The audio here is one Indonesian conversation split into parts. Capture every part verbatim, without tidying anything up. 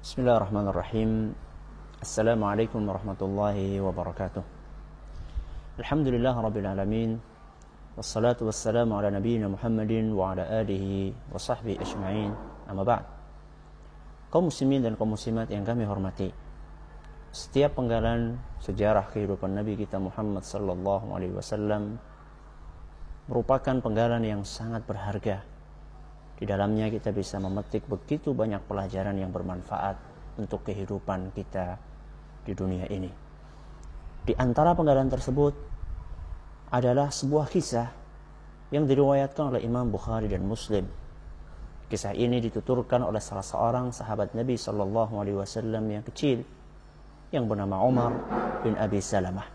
Bismillahirrahmanirrahim. Assalamualaikum warahmatullahi wabarakatuh. Alhamdulillah rabbil alamin. Wassalatu wassalamu ala nabiyyina Muhammadin wa ala alihi wa sahbihi ajma'in. Amma ba'd. Kaum muslimin dan kaum muslimat yang kami hormati, setiap penggalan sejarah kehidupan Nabi kita Muhammad sallallahu alaihi wasallam merupakan penggalan yang sangat berharga. Di dalamnya kita bisa memetik begitu banyak pelajaran yang bermanfaat untuk kehidupan kita di dunia ini. Di antara penggalan tersebut adalah sebuah kisah yang diriwayatkan oleh Imam Bukhari dan Muslim. Kisah ini dituturkan oleh salah seorang sahabat Nabi sallallahu alaihi wasallam yang kecil yang bernama Umar bin Abi Salamah.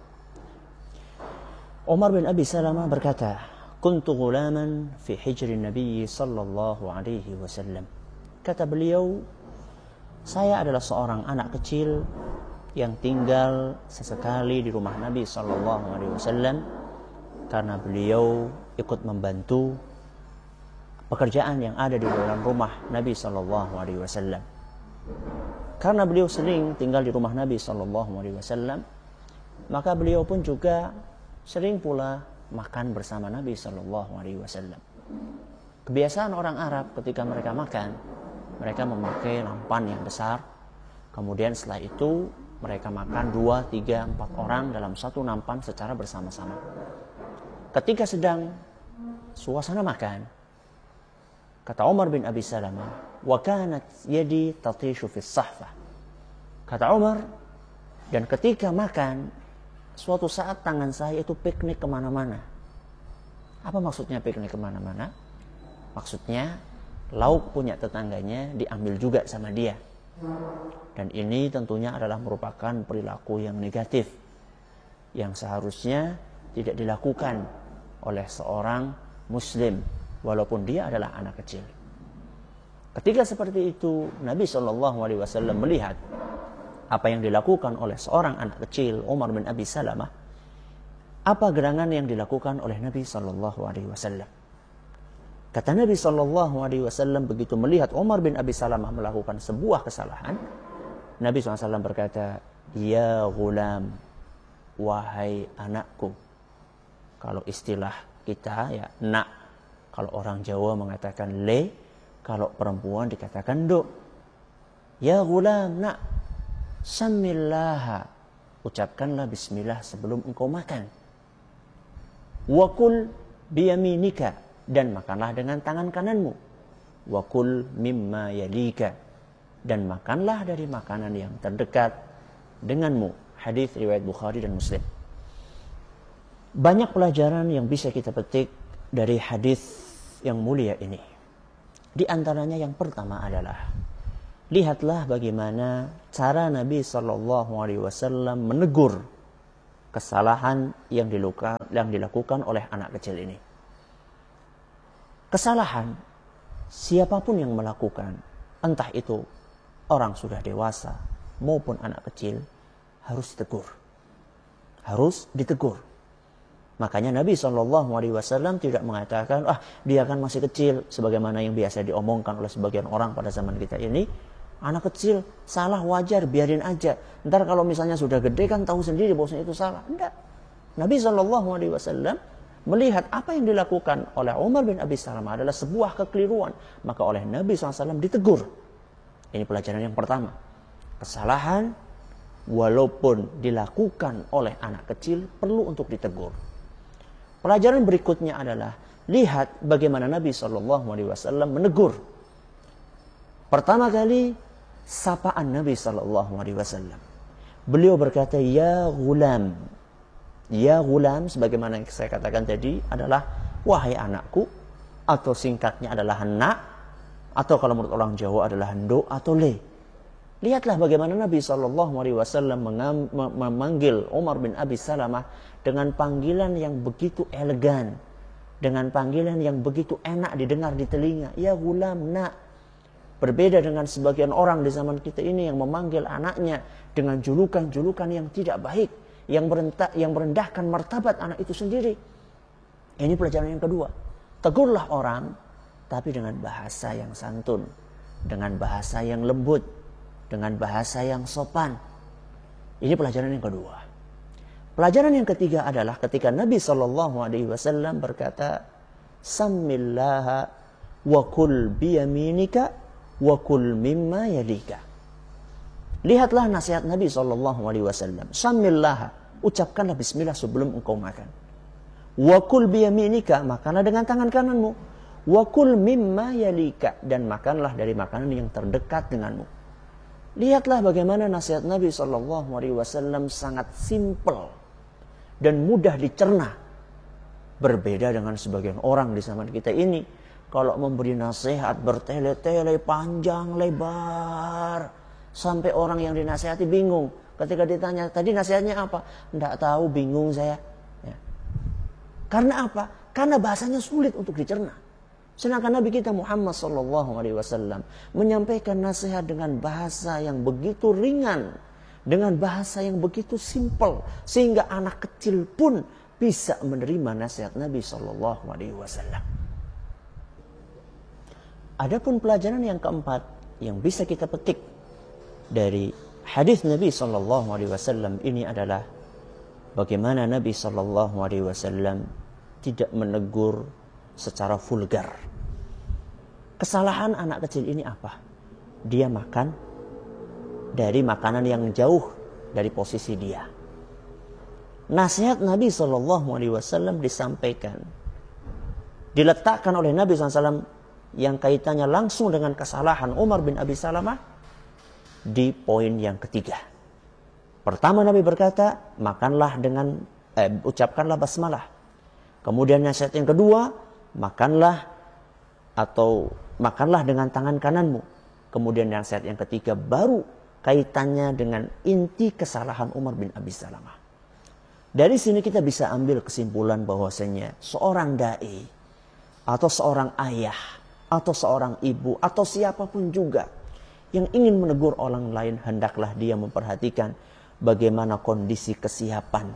Umar bin Abi Salamah berkata, "Kuntu ghulaman fi hijri Nabi sallallahu alaihi wasallam." Kata beliau, saya adalah seorang anak kecil yang tinggal sesekali di rumah Nabi sallallahu alaihi wasallam karena beliau ikut membantu pekerjaan yang ada di dalam rumah Nabi sallallahu alaihi wasallam. Karena beliau sering tinggal di rumah Nabi sallallahu alaihi wasallam, maka beliau pun juga sering pula makan bersama Nabi sallallahu alaihi wasallam. Kebiasaan orang Arab ketika mereka makan, mereka memakai nampan yang besar. Kemudian setelah itu mereka makan dua, tiga, empat orang dalam satu nampan secara bersama-sama. Ketika sedang suasana makan, kata Umar bin Abi Salamah, "Wa kanat yadi tatishu fis sahfah." Kata Umar, dan ketika makan, suatu saat tangan saya itu piknik kemana-mana. Apa maksudnya piknik kemana-mana? Maksudnya lauk punya tetangganya diambil juga sama dia. Dan ini tentunya adalah merupakan perilaku yang negatif, yang seharusnya tidak dilakukan oleh seorang muslim walaupun dia adalah anak kecil. Ketika seperti itu, Nabi shallallahu alaihi wasallam melihat apa yang dilakukan oleh seorang anak kecil, Umar bin Abi Salamah. Apa gerangan yang dilakukan oleh Nabi sallallahu alaihi wasallam? Kata Nabi sallallahu alaihi wasallam, begitu melihat Umar bin Abi Salamah melakukan sebuah kesalahan, Nabi shallallahu alaihi wasallam berkata, "Ya ghulam, wahai anakku." Kalau istilah kita ya nak. Kalau orang Jawa mengatakan le, kalau perempuan dikatakan do. "Ya ghulam, nak, Samillaha, ucapkanlah bismillah sebelum engkau makan. Wakul biyaminika, dan makanlah dengan tangan kananmu. Wakul mimma yalika, dan makanlah dari makanan yang terdekat denganmu." Hadis riwayat Bukhari dan Muslim. Banyak pelajaran yang bisa kita petik dari hadis yang mulia ini. Di antaranya yang pertama adalah, lihatlah bagaimana cara Nabi shallallahu alaihi wasallam menegur kesalahan yang dilakukan, yang dilakukan oleh anak kecil ini. Kesalahan siapapun yang melakukan, entah itu orang sudah dewasa maupun anak kecil, harus ditegur. Harus ditegur. Makanya Nabi shallallahu alaihi wasallam tidak mengatakan, ah dia kan masih kecil, sebagaimana yang biasa diomongkan oleh sebagian orang pada zaman kita ini. Anak kecil salah wajar, biarin aja. Ntar kalau misalnya sudah gede kan tahu sendiri bahwasanya itu salah. Enggak. Nabi shallallahu alaihi wasallam melihat apa yang dilakukan oleh Umar bin Abi Salamah adalah sebuah kekeliruan, maka oleh Nabi shallallahu alaihi wasallam ditegur. Ini pelajaran yang pertama. Kesalahan walaupun dilakukan oleh anak kecil perlu untuk ditegur. Pelajaran berikutnya adalah, lihat bagaimana Nabi shallallahu alaihi wasallam menegur. Pertama kali, sapaan Nabi shallallahu alaihi wasallam. Beliau berkata, "Ya ghulam." Ya ghulam, sebagaimana yang saya katakan tadi, adalah wahai anakku, atau singkatnya adalah nak, atau kalau menurut orang Jawa adalah ndo atau le. Lihatlah bagaimana Nabi shallallahu alaihi wasallam memanggil Umar bin Abi Salamah dengan panggilan yang begitu elegan, dengan panggilan yang begitu enak didengar di telinga. Ya ghulam, nak. Berbeda dengan sebagian orang di zaman kita ini yang memanggil anaknya dengan julukan-julukan yang tidak baik, yang merentah, yang merendahkan martabat anak itu sendiri. Ini pelajaran yang kedua. Tegurlah orang, tapi dengan bahasa yang santun, dengan bahasa yang lembut, dengan bahasa yang sopan. Ini pelajaran yang kedua. Pelajaran yang ketiga adalah ketika Nabi shallallahu alaihi wasallam berkata, "Sammillaha wa kul biyaminika wa kul mimma yalika." Lihatlah nasihat Nabi shallallahu alaihi wasallam. Sammillaha, ucapkanlah bismillah sebelum engkau makan. Wa kul biyaminika, makanlah dengan tangan kananmu. Wa kul mimma yalika, dan makanlah dari makanan yang terdekat denganmu. Lihatlah bagaimana nasihat Nabi shallallahu alaihi wasallam sangat simpel dan mudah dicerna. Berbeda dengan sebagian orang di zaman kita ini, kalau memberi nasihat bertele-tele panjang lebar sampai orang yang dinasihati bingung. Ketika ditanya, tadi nasihatnya apa? Tidak tahu, bingung saya. Ya. Karena apa? Karena bahasanya sulit untuk dicerna. Sedangkan Nabi kita Muhammad sallallahu alaihi wasallam menyampaikan nasihat dengan bahasa yang begitu ringan, dengan bahasa yang begitu simpel, sehingga anak kecil pun bisa menerima nasihat Nabi sallallahu alaihi wasallam. Adapun pelajaran yang keempat yang bisa kita petik dari hadis Nabi sallallahu alaihi wasallam ini adalah bagaimana Nabi sallallahu alaihi wasallam tidak menegur secara vulgar. Kesalahan anak kecil ini apa? Dia makan dari makanan yang jauh dari posisi dia. Nasihat Nabi shallallahu alaihi wasallam disampaikan, diletakkan oleh Nabi shallallahu alaihi wasallam yang kaitannya langsung dengan kesalahan Umar bin Abi Salamah di poin yang ketiga. Pertama Nabi berkata, makanlah dengan eh, ucapkanlah basmalah. Kemudian nasihat yang kedua, makanlah atau makanlah dengan tangan kananmu. Kemudian nasihat yang ketiga baru kaitannya dengan inti kesalahan Umar bin Abi Salamah. Dari sini kita bisa ambil kesimpulan bahwasanya seorang dai atau seorang ayah atau seorang ibu atau siapapun juga yang ingin menegur orang lain, hendaklah dia memperhatikan bagaimana kondisi kesiapan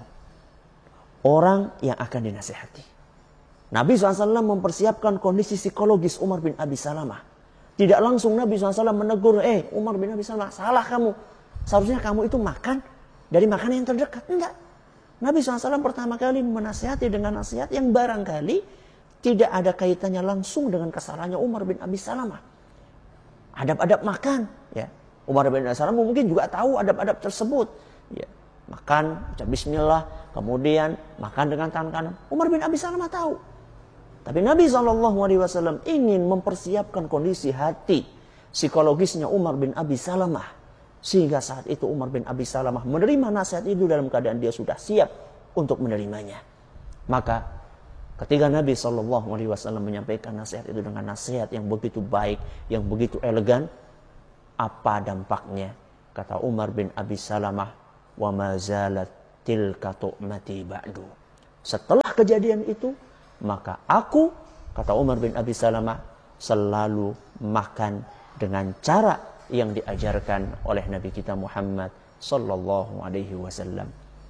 orang yang akan dinasihati. Nabi shallallahu alaihi wasallam mempersiapkan kondisi psikologis Umar bin Abi Salamah. Tidak langsung Nabi shallallahu alaihi wasallam menegur, eh Umar bin Abi Salamah, salah kamu. Seharusnya kamu itu makan dari makanan yang terdekat. Enggak. Nabi shallallahu alaihi wasallam pertama kali menasihati dengan nasihat yang barangkali tidak ada kaitannya langsung dengan kesalahannya Umar bin Abi Salamah. Adab-adab makan. Ya. Umar bin Abi Salamah mungkin juga tahu adab-adab tersebut. Ya. Makan, ucap bismillah, kemudian makan dengan tangan kanan. Umar bin Abi Salamah tahu. Tapi Nabi shallallahu alaihi wasallam ingin mempersiapkan kondisi hati psikologisnya Umar bin Abi Salamah. Sehingga saat itu Umar bin Abi Salamah menerima nasihat itu dalam keadaan dia sudah siap untuk menerimanya. Maka ketika Nabi shallallahu alaihi wasallam menyampaikan nasihat itu dengan nasihat yang begitu baik, yang begitu elegan, apa dampaknya? Kata Umar bin Abi Salamah, wa ma zalat tilka tu'mati ba'du. Setelah kejadian itu, maka aku, kata Umar bin Abi Salamah, selalu makan dengan cara yang diajarkan oleh Nabi kita Muhammad sallallahu alaihi wasallam.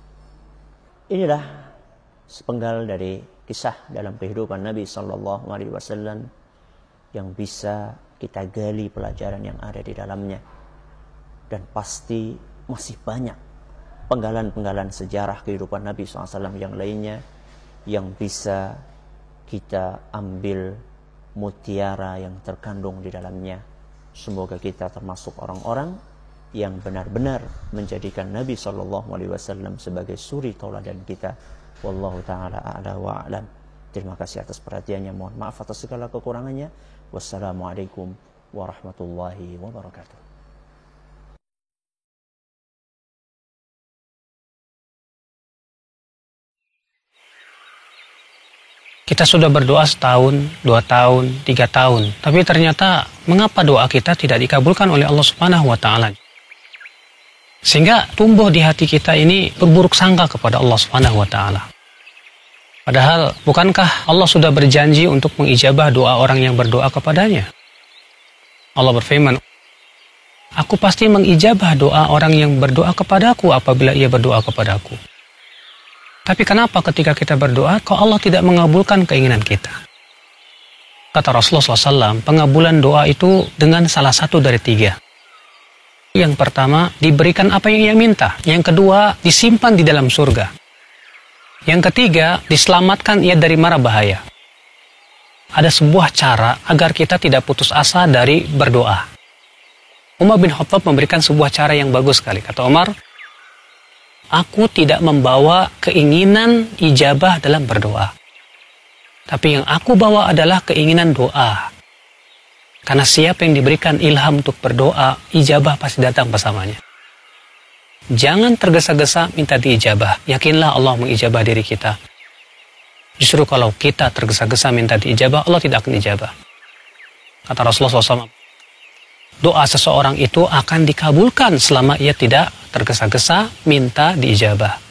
Inilah sepenggal dari kisah dalam kehidupan Nabi sallallahu alaihi wasallam yang bisa kita gali pelajaran yang ada di dalamnya. Dan pasti masih banyak penggalan-penggalan sejarah kehidupan Nabi shallallahu alaihi wasallam yang lainnya yang bisa kita ambil mutiara yang terkandung di dalamnya. Semoga kita termasuk orang-orang yang benar-benar menjadikan Nabi shallallahu alaihi wasallam sebagai suri tauladan kita. Wallahu ta'ala a'la wa a'lam. Terima kasih atas perhatiannya. Mohon maaf atas segala kekurangannya. Wassalamualaikum warahmatullahi wabarakatuh. Kita sudah berdoa setahun, dua tahun, tiga tahun. Tapi ternyata mengapa doa kita tidak dikabulkan oleh Allah Subhanahu wa Ta'ala? Sehingga tumbuh di hati kita ini berburuk sangka kepada Allah Subhanahu wa Ta'ala. Padahal bukankah Allah sudah berjanji untuk mengijabah doa orang yang berdoa kepadanya? Allah berfirman, aku pasti mengijabah doa orang yang berdoa kepadaku apabila ia berdoa kepadaku. Tapi kenapa ketika kita berdoa, kok Allah tidak mengabulkan keinginan kita? Kata Rasulullah shallallahu alaihi wasallam, pengabulan doa itu dengan salah satu dari tiga. Yang pertama, diberikan apa yang ia minta. Yang kedua, disimpan di dalam surga. Yang ketiga, diselamatkan ia dari mara bahaya. Ada sebuah cara agar kita tidak putus asa dari berdoa. Umar bin Khattab memberikan sebuah cara yang bagus sekali. Kata Umar, aku tidak membawa keinginan ijabah dalam berdoa. Tapi yang aku bawa adalah keinginan doa. Karena siapa yang diberikan ilham untuk berdoa, ijabah pasti datang bersamanya. Jangan tergesa-gesa minta diijabah. Yakinlah Allah mengijabah diri kita. Justru kalau kita tergesa-gesa minta diijabah, Allah tidak akan ijabah. Kata Rasulullah shallallahu alaihi wasallam, doa seseorang itu akan dikabulkan selama ia tidak tergesa-gesa minta diijabah.